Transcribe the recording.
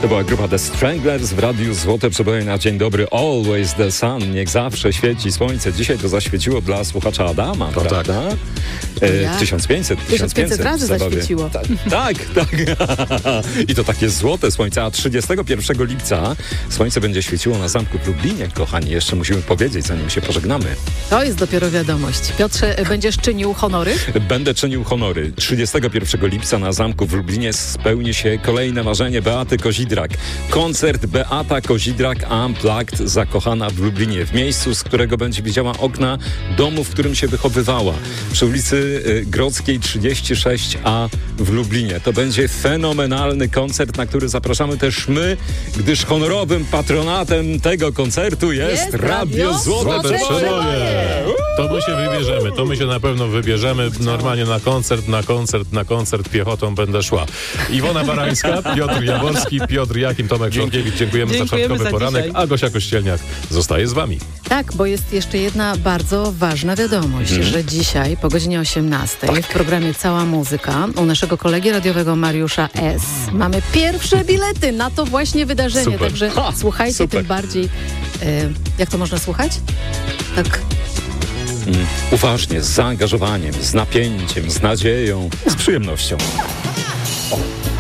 To była grupa The Stranglers w Radiu Złote Przeboje na dzień dobry. Always the sun, niech zawsze świeci słońce. Dzisiaj to zaświeciło dla słuchacza Adama, prawda? Tak. 1500 razy zaświeciło. Tak. I to takie złote słońce. A 31 lipca słońce będzie świeciło na zamku w Lublinie, kochani. Jeszcze musimy powiedzieć, zanim się pożegnamy. To jest dopiero wiadomość. Piotrze, będziesz czynił honory? Będę czynił honory. 31 lipca na zamku w Lublinie spełni się kolejne marzenie Beaty Kozidrak. Koncert Beata Kozidrak Unplugged, zakochana w Lublinie. W miejscu, z którego będzie widziała okna domu, w którym się wychowywała. Przy ulicy Grodzkiej 36A w Lublinie. To będzie fenomenalny koncert, na który zapraszamy też my, gdyż honorowym patronatem tego koncertu jest Radio Złote Przeboje. To my się wybierzemy, to my się na pewno wybierzemy. Normalnie na koncert piechotą będę szła. Iwona Barańska, Piotr Jaworski, Piotr Jakim, Tomek Żołkiewicz. Dziękujemy za czwartkowy poranek, a Gosia Kościelniak zostaje z wami. Tak, bo jest jeszcze jedna bardzo ważna wiadomość, że dzisiaj po godzinie 18 w programie Cała Muzyka u naszego kolegi radiowego Mariusza S. mamy pierwsze bilety na to właśnie wydarzenie. Super. Także słuchajcie, tym bardziej. Jak to można słuchać? Tak. Uważnie, z zaangażowaniem, z napięciem, z nadzieją, z przyjemnością.